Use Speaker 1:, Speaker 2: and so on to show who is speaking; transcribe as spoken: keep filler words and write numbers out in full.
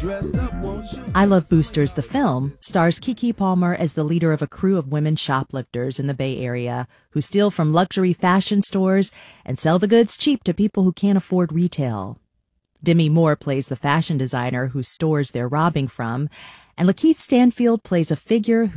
Speaker 1: I Love Boosters, the film, stars Keke Palmer as the leader of a crew of women shoplifters in the Bay Area who steal from luxury fashion stores and sell the goods cheap to people who can't afford retail. Demi Moore plays the fashion designer whose stores they're robbing from, and Lakeith Stanfield plays a figure who